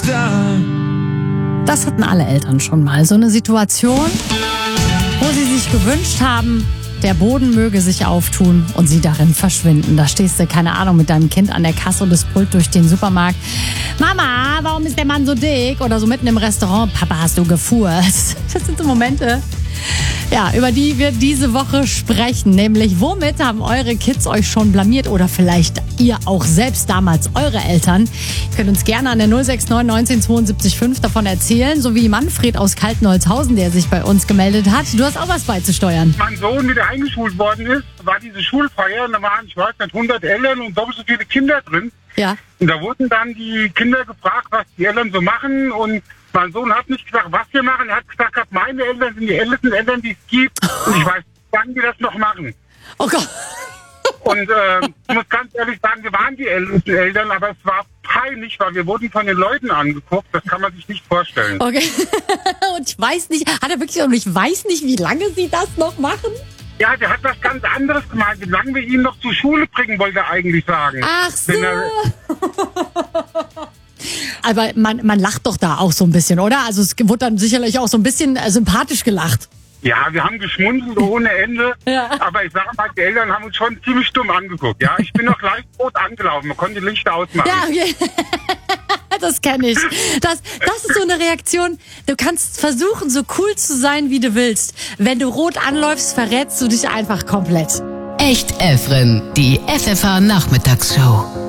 Das hatten alle Eltern schon mal. So eine Situation, wo sie sich gewünscht haben, der Boden möge sich auftun und sie darin verschwinden. Da stehst du, keine Ahnung, mit deinem Kind an der Kasse und es brüllt durch den Supermarkt. Mama, warum ist der Mann so dick? Oder so mitten im Restaurant, Papa, hast du gefurzt? Das sind so Momente, ja, über die wir diese Woche sprechen. Nämlich, womit haben eure Kids euch schon blamiert? Oder vielleicht ihr auch selbst damals, eure Eltern? Ihr könnt uns gerne an der 069 19 72 5 davon erzählen. So wie Manfred aus Kaltenholzhausen, der sich bei uns gemeldet hat. Du hast auch was beizusteuern. Mein Sohn wieder eingeschult worden ist, war diese Schulfeier und da waren, ich weiß nicht, 100 Eltern und doppelt so viele Kinder drin. Ja. Und da wurden dann die Kinder gefragt, was die Eltern so machen, und mein Sohn hat nicht gesagt, was wir machen. Er hat gesagt, meine Eltern sind die ältesten Eltern, die es gibt. Und ich weiß nicht, wann wir das noch machen. Oh Gott. Und ich muss ganz ehrlich sagen, wir waren die ältesten Eltern, aber es war peinlich, weil wir wurden von den Leuten angeguckt. Das kann man sich nicht vorstellen. Okay. Und ich weiß nicht, hat er wirklich, und ich weiß nicht, wie lange sie das noch machen? Ja, der hat was ganz anderes gemacht. Wie lange wir ihn noch zur Schule bringen, wollte er eigentlich sagen. Ach so. Aber man lacht doch da auch so ein bisschen, oder? Also es wurde dann sicherlich auch so ein bisschen sympathisch gelacht. Ja, wir haben geschmunzelt ohne Ende. Ja. Aber ich sage mal, die Eltern haben uns schon ziemlich stumm angeguckt. Ja, ich bin noch leicht rot angelaufen. Man konnte die Lichter ausmachen. Ja, okay. Das kenne ich. Das ist so eine Reaktion. Du kannst versuchen, so cool zu sein, wie du willst. Wenn du rot anläufst, verrätst du dich einfach komplett. Echt Elfrin, die FFH Nachmittagsshow.